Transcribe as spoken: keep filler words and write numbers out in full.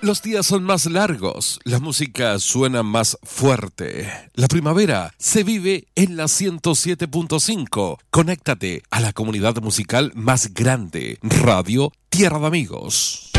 Los días son más largos, la música suena más fuerte. La primavera se vive en la ciento siete punto cinco. Conéctate a la comunidad musical más grande, Radio Tierra de Amigos.